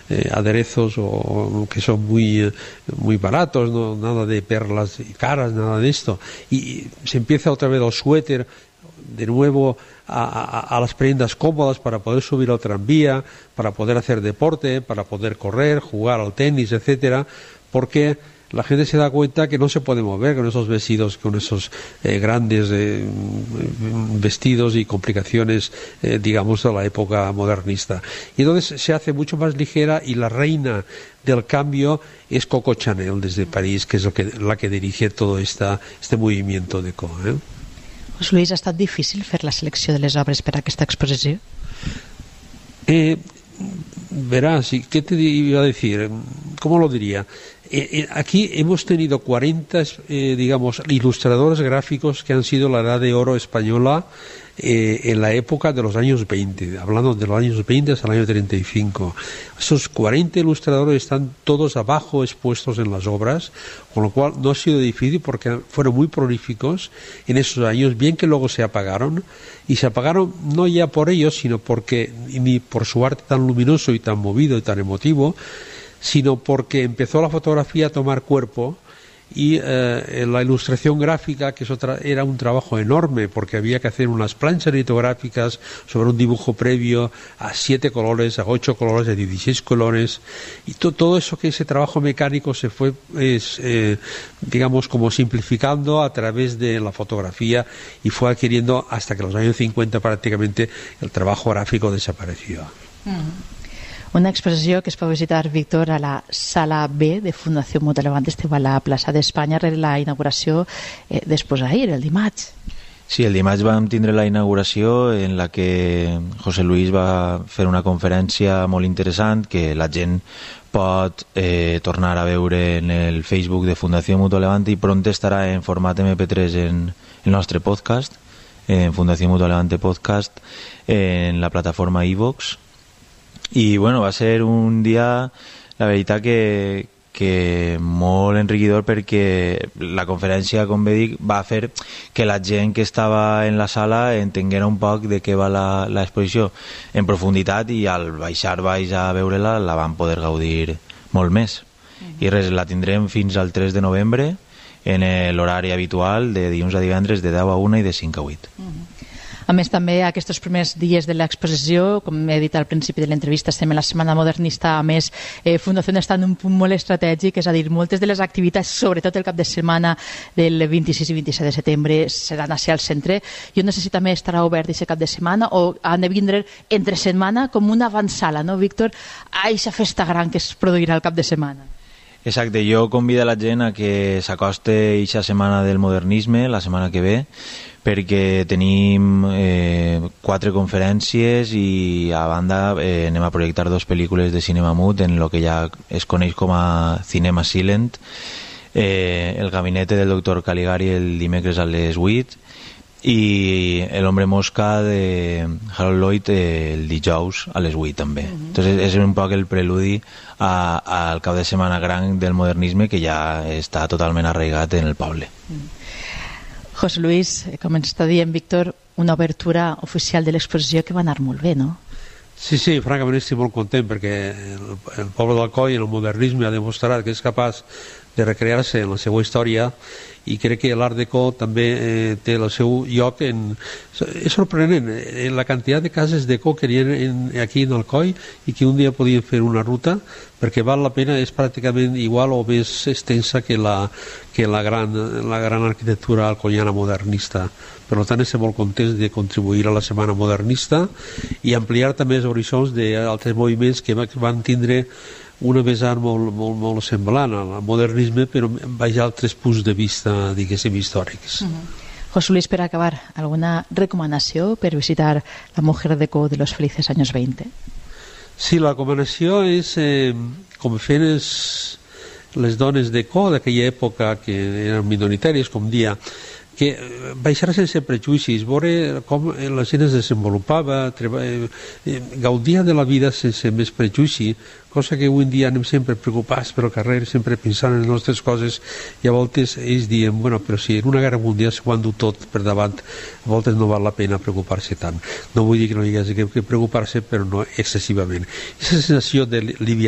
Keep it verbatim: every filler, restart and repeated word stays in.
eh, aderezos o, que son muy, eh, muy baratos, no, nada de perlas caras, nada de esto. Y, y se empieza otra vez al suéter, de nuevo a, a, a las prendas cómodas para poder subir al tranvía, para poder hacer deporte, para poder correr, jugar al tenis, etcétera, porque la gente se da cuenta que no se puede mover con esos vestidos, con esos eh, grandes eh, vestidos y complicaciones, eh, digamos, de la época modernista. Y entonces se hace mucho más ligera, y la reina del cambio es Coco Chanel desde París, que es lo que, la que dirige todo esta, este movimiento de Co. ¿eh? José Luis, ha estat difícil fer la selecció de les obres per a aquesta exposició? Eh, verás, ¿qué te iba a decir? ¿Cómo lo diría? Eh, eh, aquí hemos tenido cuarenta, eh, digamos, ilustradores gráficos que han sido la edad de oro española eh, en la época de los años veinte, hablando de los años veinte hasta el año treinta y cinco. Esos cuarenta ilustradores están todos abajo expuestos en las obras, con lo cual no ha sido difícil porque fueron muy prolíficos en esos años, bien que luego se apagaron, y se apagaron no ya por ellos, sino porque, ni por su arte tan luminoso y tan movido y tan emotivo, sino porque empezó la fotografía a tomar cuerpo, y eh, la ilustración gráfica, que es otra, era un trabajo enorme, porque había que hacer unas planchas litográficas sobre un dibujo previo a siete colores, a ocho colores, a dieciséis colores, y to, todo eso, que ese trabajo mecánico se fue, es, eh, digamos, como simplificando a través de la fotografía, y fue adquiriendo hasta que en los años cincuenta prácticamente el trabajo gráfico desapareció. Mm. Una exposició que es pot visitar, Víctor, a la Sala B de Fundació Mutua Levant, esteu a la plaça d'Espanya, rere la inauguració eh, després d'ahir, el dimarts. Sí, el dimarts vam tindre la inauguració, en la que José Luis va fer una conferència molt interessant que la gent pot eh, tornar a veure en el Facebook de Fundació Mutua Levant, i pront estarà en format eme pe tres en el nostre podcast, en Fundació Mutua Levant Podcast, en la plataforma iVoox. I bueno, va ser un dia, la veritat, que, que molt enriquidor, perquè la conferència, com bé dic, va fer que la gent que estava en la sala entenguera un poc de què va l'exposició en profunditat, i al baixar baix a veure-la la van poder gaudir molt més. Uh-huh. I res, la tindrem fins al tres de novembre en l'horari habitual, de dilluns a divendres, de deu a una i de cinc a vuit. Uh-huh. A més, també, aquests primers dies de l'exposició, com he dit al principi de l'entrevista, estem en la Setmana Modernista. A més, eh, Fundació està en un punt molt estratègic, és a dir, moltes de les activitats, sobretot el cap de setmana del vint-i-sis i vint-i-set de setembre, seran a ser al centre. Jo no sé si també estarà obert aquest cap de setmana, o han de vindre entre setmana com una avançala, no, Víctor, a aquesta festa gran que es produirà el cap de setmana. Exacte, jo convido a la gent a que s'acoste a aquesta setmana del modernisme, la setmana que ve, perquè tenim eh, quatre conferències, i a banda eh, anem a projectar dues pel·lícules de cinema mut en el que ja es coneix com a Cinema Silent, eh, El gabinete del doctor Caligari el dimecres a les vuit, i El hombre mosca de Harold Lloyd el dijous a les vuit també. Uh-huh. Entonces és un poc el preludi a, al cap de setmana gran del modernisme, que ja està totalment arraigat en el poble. Uh-huh. José Luis, com ens està dient Víctor, una obertura oficial de l'exposició que va anar molt bé, no? Sí, sí, francament estic molt content, perquè el, el poble d'Alcoi en el modernisme ha demostrat que és capaç de recrear-se en la seva història, i crec que l'Art Deco també eh, té el seu lloc en... És sorprenent eh, la quantitat de cases Deco que hi ha en, aquí en Alcoi, i que un dia podien fer una ruta, perquè val la pena, és pràcticament igual o més extensa que la, que la, gran, la gran arquitectura alcoiana modernista. Per tant, estem molt contents de contribuir a la Setmana Modernista i ampliar també els horitzons d'altres moviments que van tindre una vessant molt, molt, molt semblant al modernisme, però vaig a altres punts de vista, diguéssim, històrics. Uh-huh. José Luis, per acabar, alguna recomanació per visitar la Mujer Deco de los felices años veinte? Sí, la recomanació és, eh, com feien les, les dones Deco d'aquella època, que eren minoritàries, com dia, que baixar sense prejudicis, veure com la gent es desenvolupava, gaudia de la vida sense més prejudici, cosa que avui en dia anem sempre preocupats pel carrer, sempre pensant en les nostres coses, i a voltes ells diuen, bueno, però si en una guerra mundial s'ho han dut tot per davant, a voltes no val la pena preocupar-se tant. No vull dir que no hi hagi que preocupar-se, però no excessivament. Aquesta sensació de